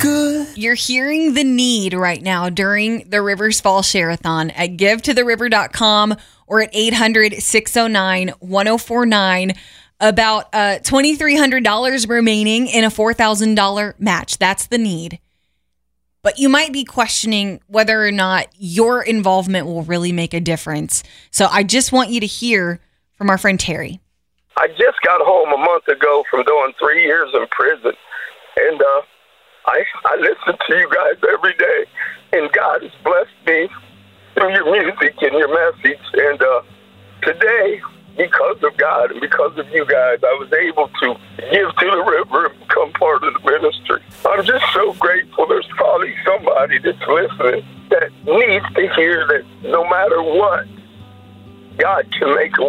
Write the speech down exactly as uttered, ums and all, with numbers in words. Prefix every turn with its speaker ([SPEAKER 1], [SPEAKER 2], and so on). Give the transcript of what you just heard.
[SPEAKER 1] good.
[SPEAKER 2] You're hearing the need right now during the Rivers Fall Share-a-thon at give to the river dot com or at eight hundred, six oh nine, one oh four nine. About uh, two thousand three hundred dollars remaining in a four thousand dollars match. That's the need. But you might be questioning whether or not your involvement will really make a difference. So I just want you to hear from our friend Terry.
[SPEAKER 3] I just got home a month ago from doing three years in prison. And uh, I, I listen to you guys every day. And God has blessed me through your music and your message. And uh, today, because of God and because of you guys, I was able to give to the river and become part of the ministry. I'm just so grateful. There's probably somebody that's listening that needs to hear that no matter what, God can make a